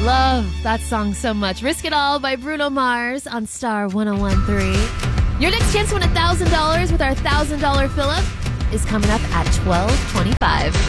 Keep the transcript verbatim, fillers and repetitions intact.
love that song so much. Risk It All by Bruno Mars on Star one oh one point three. Your next chance to win one thousand dollars with our one thousand dollars fill-up is coming up at twelve twenty-five.